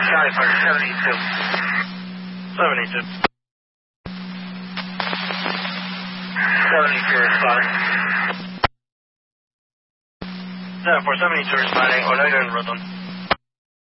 Charlie Park 72. 72. 72 responding. 7472 responding. Oh, no, you're in Roseland.